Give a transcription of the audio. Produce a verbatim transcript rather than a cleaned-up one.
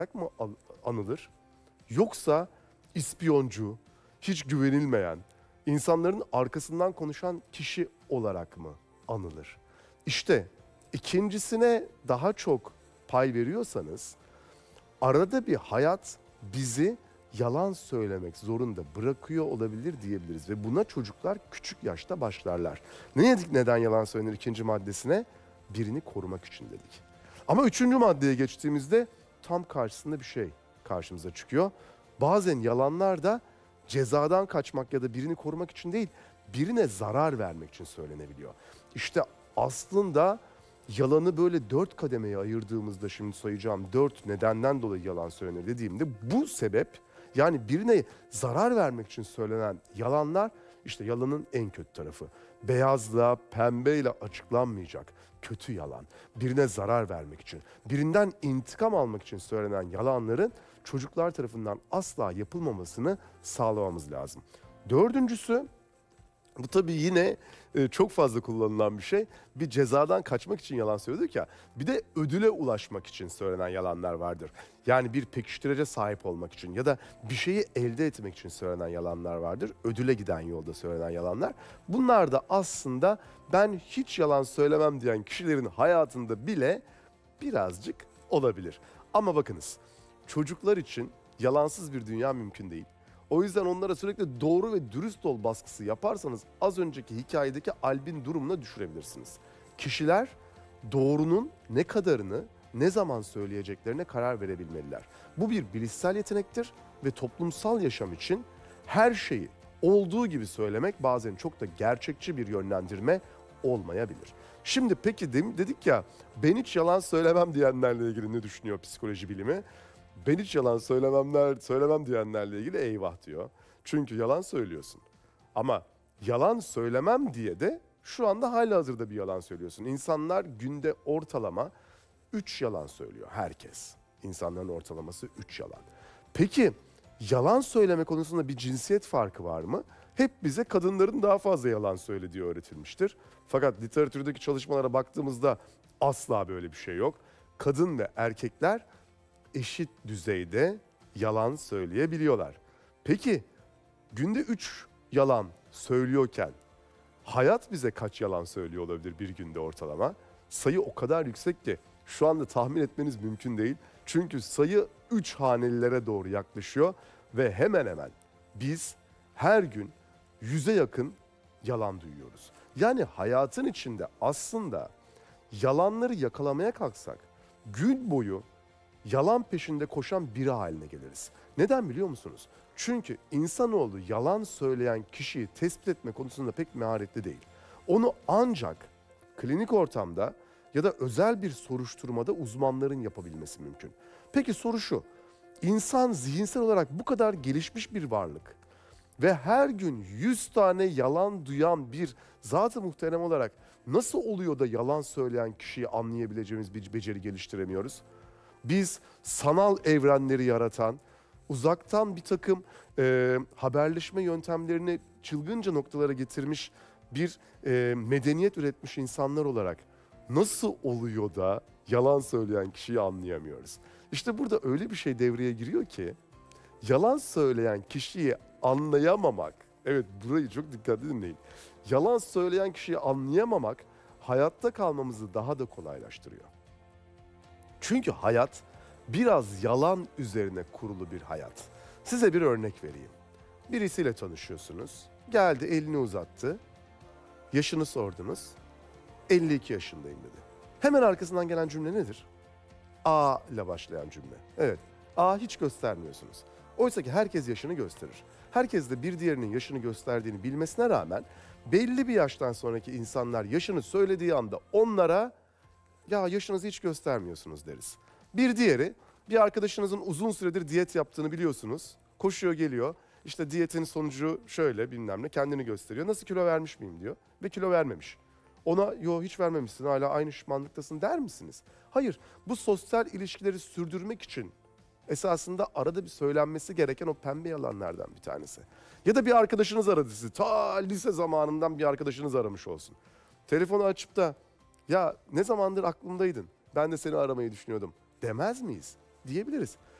mı anılır? Yoksa ispiyoncu, hiç güvenilmeyen, insanların arkasından konuşan kişi olarak mı anılır? İşte ikincisine daha çok pay veriyorsanız arada bir hayat bizi yalan söylemek zorunda bırakıyor olabilir diyebiliriz. Ve buna çocuklar küçük yaşta başlarlar. Ne dedik neden yalan söylenir ikinci maddesine? Birini korumak için dedik. Ama üçüncü maddeye geçtiğimizde tam karşısında bir şey karşımıza çıkıyor. Bazen yalanlar da cezadan kaçmak ya da birini korumak için değil, birine zarar vermek için söylenebiliyor. İşte aslında yalanı böyle dört kademeye ayırdığımızda şimdi sayacağım dört nedenden dolayı yalan söylenir dediğimde bu sebep, yani birine zarar vermek için söylenen yalanlar işte yalanın en kötü tarafı. Beyazla, pembeyle açıklanmayacak kötü yalan. Birine zarar vermek için, birinden intikam almak için söylenen yalanların çocuklar tarafından asla yapılmamasını sağlamamız lazım. Dördüncüsü, bu tabii yine e, çok fazla kullanılan bir şey. Bir cezadan kaçmak için yalan söyledik ya. Bir de ödüle ulaşmak için söylenen yalanlar vardır. Yani bir pekiştirece sahip olmak için ya da bir şeyi elde etmek için söylenen yalanlar vardır. Ödüle giden yolda söylenen yalanlar. Bunlar da aslında ben hiç yalan söylemem diyen kişilerin hayatında bile birazcık olabilir. Ama bakınız, çocuklar için yalansız bir dünya mümkün değil. O yüzden onlara sürekli doğru ve dürüst ol baskısı yaparsanız az önceki hikayedeki Albin durumuna düşürebilirsiniz. Kişiler doğrunun ne kadarını ne zaman söyleyeceklerine karar verebilmeliler. Bu bir bilişsel yetenektir ve toplumsal yaşam için her şeyi olduğu gibi söylemek bazen çok da gerçekçi bir yönlendirme olmayabilir. Şimdi peki dedik ya, ben hiç yalan söylemem diyenlerle ilgili ne düşünüyor psikoloji bilimi? Ben hiç yalan söylememler, söylemem diyenlerle ilgili eyvah diyor. Çünkü yalan söylüyorsun. Ama yalan söylemem diye de şu anda halihazırda bir yalan söylüyorsun. İnsanlar günde ortalama üç yalan söylüyor herkes. İnsanların ortalaması üç yalan. Peki yalan söyleme konusunda bir cinsiyet farkı var mı? Hep bize kadınların daha fazla yalan söylediği öğretilmiştir. Fakat literatürdeki çalışmalara baktığımızda asla böyle bir şey yok. Kadın ve erkekler eşit düzeyde yalan söyleyebiliyorlar. Peki günde üç yalan söylüyorken hayat bize kaç yalan söylüyor olabilir bir günde ortalama? Sayı o kadar yüksek ki şu anda tahmin etmeniz mümkün değil. Çünkü sayı üç hanelilere doğru yaklaşıyor ve hemen hemen biz her gün yüze yakın yalan duyuyoruz. Yani hayatın içinde aslında yalanları yakalamaya kalksak gün boyu yalan peşinde koşan biri haline geliriz. Neden biliyor musunuz? Çünkü insanoğlu yalan söyleyen kişiyi tespit etme konusunda pek maharetli değil. Onu ancak klinik ortamda ya da özel bir soruşturmada uzmanların yapabilmesi mümkün. Peki soru şu: İnsan zihinsel olarak bu kadar gelişmiş bir varlık ve her gün yüz tane yalan duyan bir zat-ı muhterem olarak nasıl oluyor da yalan söyleyen kişiyi anlayabileceğimiz bir beceri geliştiremiyoruz? Biz sanal evrenleri yaratan, uzaktan bir takım e, haberleşme yöntemlerini çılgınca noktalara getirmiş bir e, medeniyet üretmiş insanlar olarak nasıl oluyor da yalan söyleyen kişiyi anlayamıyoruz? İşte burada öyle bir şey devreye giriyor ki yalan söyleyen kişiyi anlayamamak, evet burayı çok dikkatli dinleyin. Yalan söyleyen kişiyi anlayamamak hayatta kalmamızı daha da kolaylaştırıyor. Çünkü hayat biraz yalan üzerine kurulu bir hayat. Size bir örnek vereyim. Birisiyle tanışıyorsunuz. Geldi, elini uzattı. Yaşını sordunuz. elli iki yaşındayım dedi. Hemen arkasından gelen cümle nedir? A ile başlayan cümle. Evet. A hiç göstermiyorsunuz. Oysa ki herkes yaşını gösterir. Herkes de bir diğerinin yaşını gösterdiğini bilmesine rağmen belli bir yaştan sonraki insanlar yaşını söylediği anda onlara ya yaşınızı hiç göstermiyorsunuz deriz. Bir diğeri, bir arkadaşınızın uzun süredir diyet yaptığını biliyorsunuz. Koşuyor geliyor, işte diyetin sonucu şöyle bilmem ne, kendini gösteriyor. Nasıl, kilo vermiş miyim diyor ve kilo vermemiş. Ona yo hiç vermemişsin, hala aynı şişmanlıktasın der misiniz? Hayır, bu sosyal ilişkileri sürdürmek için esasında arada bir söylenmesi gereken o pembe yalanlardan bir tanesi. Ya da bir arkadaşınız aradı sizi, ta lise zamanından bir arkadaşınız aramış olsun. Telefonu açıp da ya ne zamandır aklımdaydın, ben de seni aramayı düşünüyordum demez miyiz? diyebiliriz.